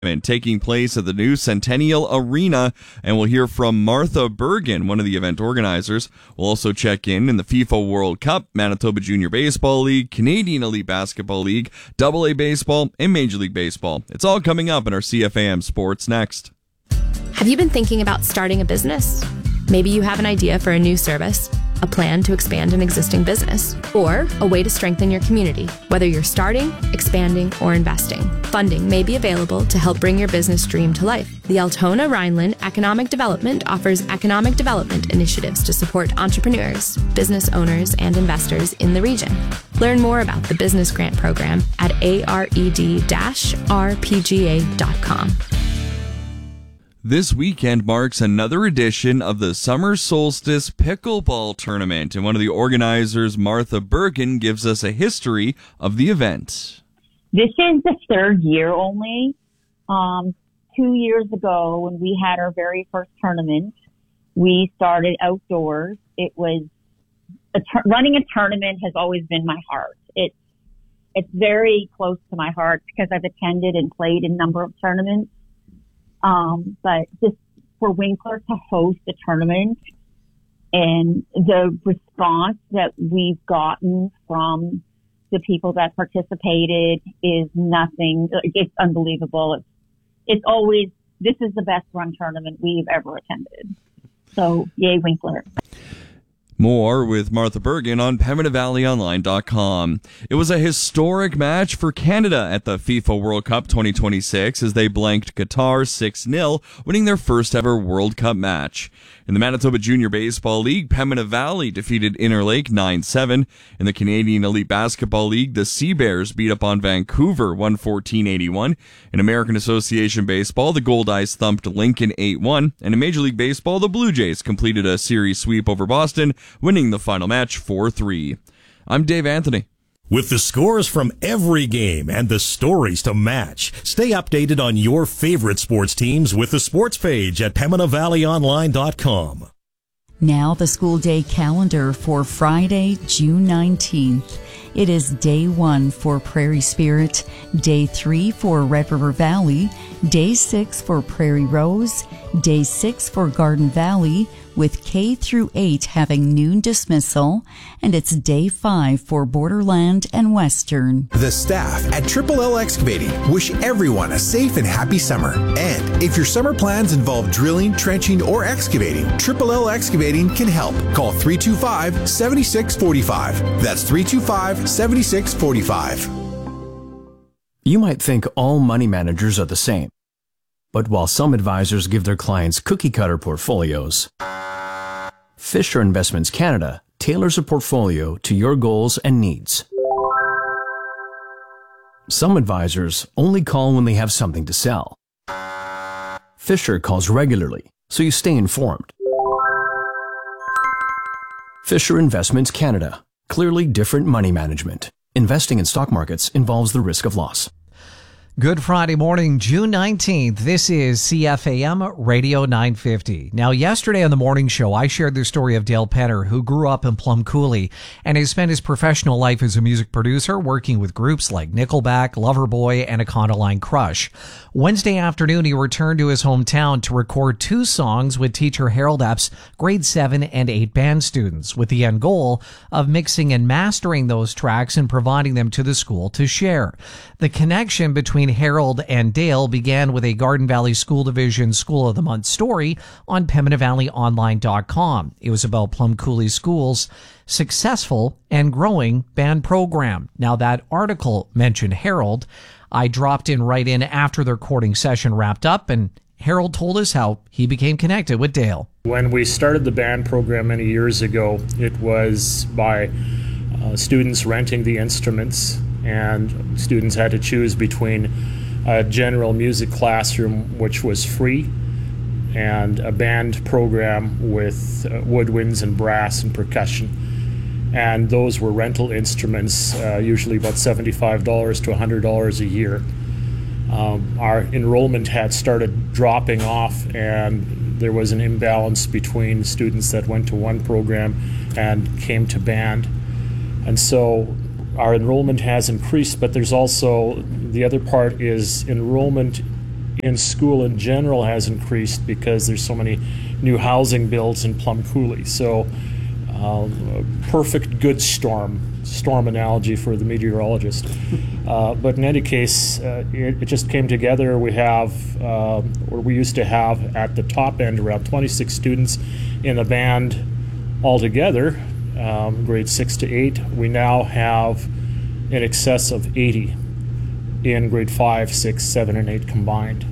and taking place at the new Centennial Arena, and we'll hear from Martha Bergen, one of the event organizers. We'll also check in the FIFA World Cup, Manitoba Junior Baseball League, Canadian Elite Basketball League, AA Baseball, and Major League Baseball. It's all coming up in our CFAM Sports next. Have you been thinking about starting a business? Maybe you have an idea for a new service, a plan to expand an existing business, or a way to strengthen your community. Whether you're starting, expanding, or investing, funding may be available to help bring your business dream to life. The Altona Rhineland Economic Development offers economic development initiatives to support entrepreneurs, business owners, and investors in the region. Learn more about the business grant program at ared-rpga.com. This weekend marks another edition of the Summer Solstice Pickleball Tournament, and one of the organizers, Martha Bergen, gives us a history of the event. This is the third year only. 2 years ago, when we had our very first tournament, we started outdoors. It was running a tournament has always been my heart. It's very close to my heart because I've attended and played in a number of tournaments. But just for Winkler to host a tournament and the response that we've gotten from the people that participated is nothing. It's unbelievable. It's always, this is the best run tournament we've ever attended. So yay, Winkler. More with Martha Bergen on PembinaValleyOnline.com. It was a historic match for Canada at the FIFA World Cup 2026 as they blanked Qatar 6-0, winning their first ever World Cup match. In the Manitoba Junior Baseball League, Pembina Valley defeated Interlake 9-7. In the Canadian Elite Basketball League, the Sea Bears beat up on Vancouver 114-81. In American Association Baseball, the Goldeyes thumped Lincoln 8-1. And in Major League Baseball, the Blue Jays completed a series sweep over Boston, winning the final match 4-3. I'm Dave Anthony. With the scores from every game and the stories to match, stay updated on your favorite sports teams with the sports page at PembinaValleyOnline.com. Now the school day calendar for Friday, June 19th. It is day 1 for Prairie Spirit, day 3 for Red River Valley, day 6 for Prairie Rose, day 6 for Garden Valley, with K through 8 having noon dismissal, and it's day 5 for Borderland and Western. The staff at Triple L Excavating wish everyone a safe and happy summer. And if your summer plans involve drilling, trenching, or excavating, Triple L Excavating can help. Call 325-7645. That's 325-7645. You might think all money managers are the same. But while some advisors give their clients cookie-cutter portfolios, Fisher Investments Canada tailors a portfolio to your goals and needs. Some advisors only call when they have something to sell. Fisher calls regularly, so you stay informed. Fisher Investments Canada. Clearly different money management. Investing in stock markets involves the risk of loss. Good Friday morning, June 19th. This is CFAM Radio 950. Now, yesterday on the morning show, I shared the story of Dale Penner, who grew up in Plum Coulee and has spent his professional life as a music producer, working with groups like Nickelback, Loverboy, and Econoline Crush. Wednesday afternoon, he returned to his hometown to record 2 songs with teacher Harold Epps' grade 7 and 8 band students, with the end goal of mixing and mastering those tracks and providing them to the school to share. The connection between Harold and Dale began with a Garden Valley School Division School of the Month story on PembinaValleyOnline.com. It was about Plum Coulee School's successful and growing band program. Now, that article mentioned Harold. I dropped in right in after the recording session wrapped up, and Harold told us how he became connected with Dale. When we started the band program many years ago, it was by students renting the instruments, and students had to choose between a general music classroom, which was free, and a band program with woodwinds and brass and percussion. And those were rental instruments, usually about $75 to $100 a year. Our enrollment had started dropping off, and there was an imbalance between students that went to one program and came to band. And so our enrollment has increased, but there's also, the other part is enrollment in school in general has increased because there's so many new housing builds in Plum Coulee. So perfect good storm analogy for the meteorologist. But in any case, it just came together. We have, or we used to have at the top end around 26 students in the band altogether, grades 6 to 8. We now have in excess of 80 in grade 5, 6, 7, and 8 combined.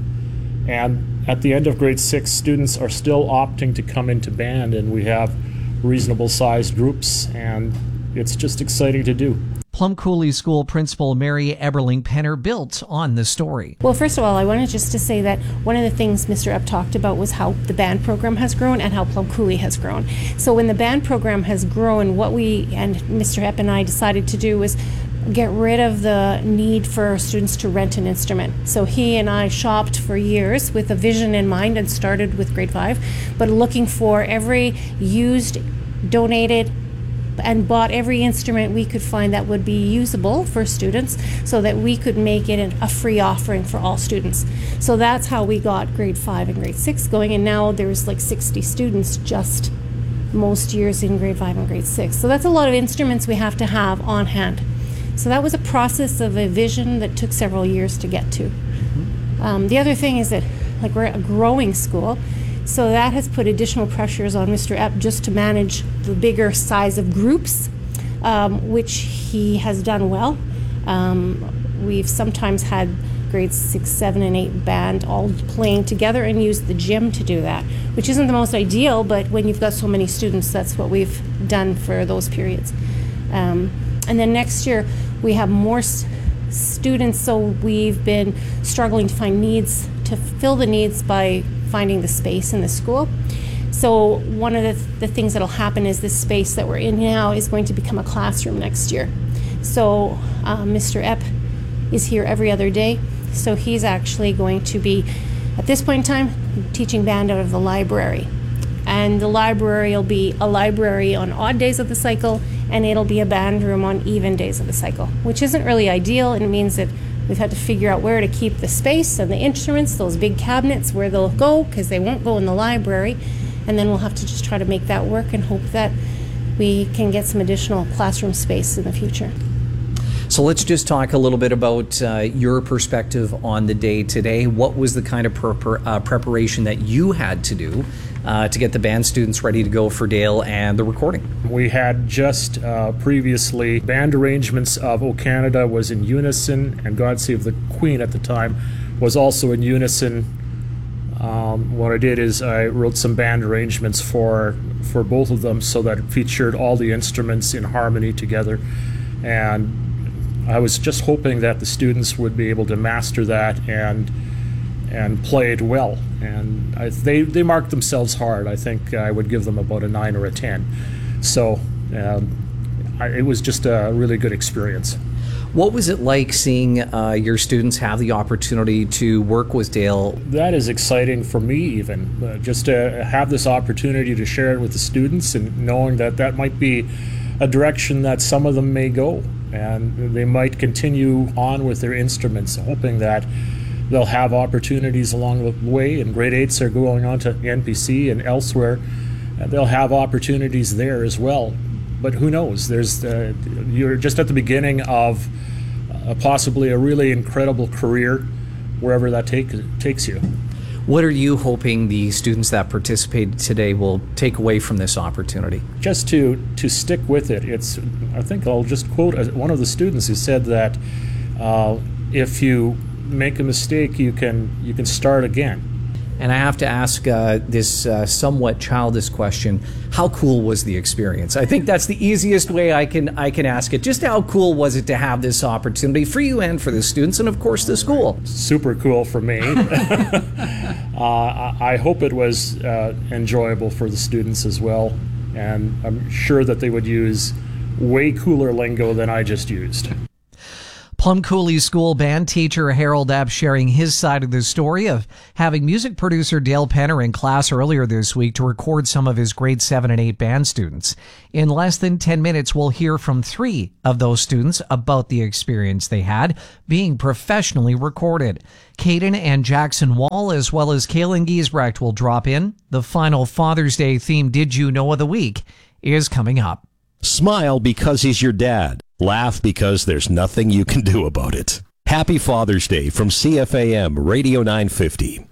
And at the end of grade 6, students are still opting to come into band, and we have reasonable sized groups, and it's just exciting to do. Plum Coulee School Principal Mary Eberling-Penner built on the story. Well, first of all, I wanted just to say that one of the things Mr. Epp talked about was how the band program has grown and how Plum Coulee has grown. So when the band program has grown, what we and Mr. Epp and I decided to do was get rid of the need for students to rent an instrument. So he and I shopped for years with a vision in mind and started with grade 5, but looking for every used, donated, and bought every instrument we could find that would be usable for students so that we could make it a free offering for all students. So that's how we got grade 5 and grade 6 going, and now there's like 60 students just most years in grade 5 and grade 6. So that's a lot of instruments we have to have on hand. So that was a process of a vision that took several years to get to. The other thing is that like we're a growing school, so that has put additional pressures on Mr. Epp just to manage the bigger size of groups, which he has done well. We've sometimes had grades 6, 7, and 8 band all playing together and used the gym to do that, which isn't the most ideal, but when you've got so many students, that's what we've done for those periods. And then next year, we have more students, so we've been struggling to fill the needs by finding the space in the school. So one of the things that'll happen is this space that we're in now is going to become a classroom next year. So Mr. Epp is here every other day. So he's actually going to be, at this point in time, teaching band out of the library. And the library will be a library on odd days of the cycle, and it'll be a band room on even days of the cycle, which isn't really ideal, and it means that we've had to figure out where to keep the space and the instruments, those big cabinets, where they'll go, because they won't go in the library. And then we'll have to just try to make that work and hope that we can get some additional classroom space in the future. So let's just talk a little bit about your perspective on the day today. What was the kind of preparation that you had to do to get the band students ready to go for Dale and the recording? We had just previously band arrangements of O Canada was in unison, and God Save the Queen at the time was also in unison. What I did is I wrote some band arrangements for both of them so that it featured all the instruments in harmony together, and I was just hoping that the students would be able to master that and play it well. And they marked themselves hard. I think I would give them about a 9 or a 10. So it was just a really good experience. What was it like seeing your students have the opportunity to work with Dale? That is exciting for me even, just to have this opportunity to share it with the students and knowing that that might be a direction that some of them may go. And they might continue on with their instruments, hoping that they'll have opportunities along the way. And grade 8s are going on to NPC and elsewhere, and they'll have opportunities there as well. But who knows? You're just at the beginning of possibly a really incredible career, wherever that takes you. What are you hoping the students that participated today will take away from this opportunity? Just to stick with it. I think I'll just quote one of the students who said that if you make a mistake, you can start again. And I have to ask this somewhat childish question: how cool was the experience? I think that's the easiest way I can ask it. Just how cool was it to have this opportunity for you and for the students, and of course the school? Super cool for me. I hope it was enjoyable for the students as well, and I'm sure that they would use way cooler lingo than I just used. Plum Cooley School band teacher Harold Epps sharing his side of the story of having music producer Dale Penner in class earlier this week to record some of his grade 7 and 8 band students. In less than 10 minutes, we'll hear from 3 of those students about the experience they had being professionally recorded. Caden and Jackson Wall, as well as Kaylin Giesbrecht, will drop in. The final Father's Day theme Did You Know of the Week is coming up. Smile because he's your dad. Laugh because there's nothing you can do about it. Happy Father's Day from CFAM Radio 950.